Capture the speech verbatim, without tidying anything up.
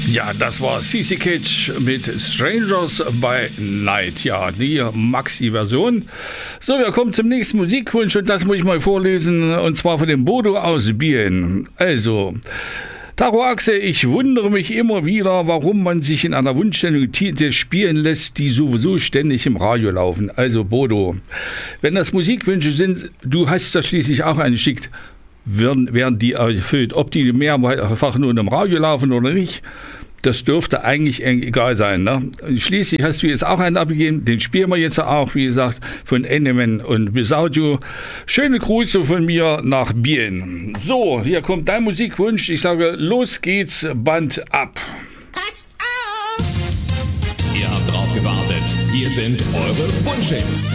Ja, das war C C Catch mit Strangers by Night. Ja, die Maxi-Version. So, wir kommen zum nächsten Musikwunsch und das muss ich mal vorlesen, und zwar von dem Bodo aus Bielen. Also, Taro Axe, ich wundere mich immer wieder, warum man sich in einer Wunschstellung Titel spielen lässt, die sowieso ständig im Radio laufen. Also Bodo, wenn das Musikwünsche sind, du hast da schließlich auch einen geschickt, werden, werden die erfüllt. Ob die mehrfach nur im Radio laufen oder nicht, das dürfte eigentlich egal sein. Ne? Schließlich hast du jetzt auch einen abgegeben, den spielen wir jetzt auch, wie gesagt, von Enemen und Bisaudio. Schöne Grüße von mir nach Bielen. So, hier kommt dein Musikwunsch. Ich sage, los geht's, Band ab. Passt auf! Ihr habt drauf gewartet. Hier sind eure Wunschhits.